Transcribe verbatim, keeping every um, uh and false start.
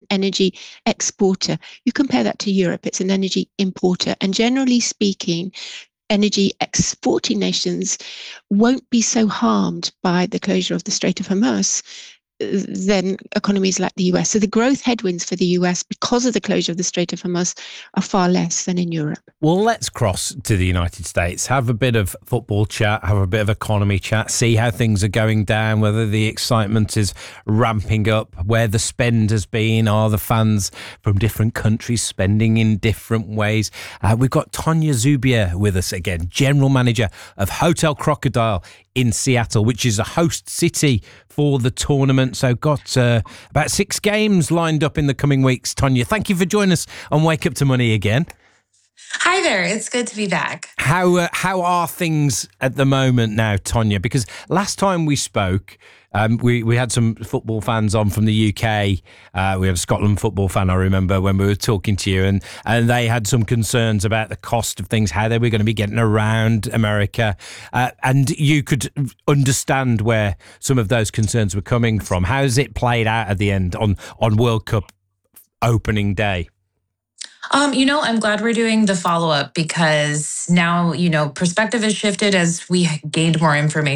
energy exporter. You compare that to Europe, it's an energy importer. And generally speaking, energy exporting nations won't be so harmed by the closure of the Strait of Hormuz than economies like the U S. So the growth headwinds for the U S because of the closure of the Strait of Hormuz are far less than in Europe. Well, let's cross to the United States, have a bit of football chat, have a bit of economy chat, see how things are going down, whether the excitement is ramping up, where the spend has been, are the fans from different countries spending in different ways. Uh, we've got Tonya Zubia with us again, General Manager of Hotel Crocodile in Seattle, which is a host city for the tournament. So got uh, about six games lined up in the coming weeks. Tonya, thank you for joining us on Wake Up to Money again. Hi there. It's good to be back. How uh, how are things at the moment now, Tonya? Because last time we spoke, um, we, we had some football fans on from the U K. Uh, we had a Scotland football fan, I remember, when we were talking to you, and, and they had some concerns about the cost of things, how they were going to be getting around America. Uh, and you could understand where some of those concerns were coming from. How's it played out at the end on, on World Cup opening day? Um, you know, I'm glad we're doing the follow-up because now, you know, perspective has shifted as we gained more information.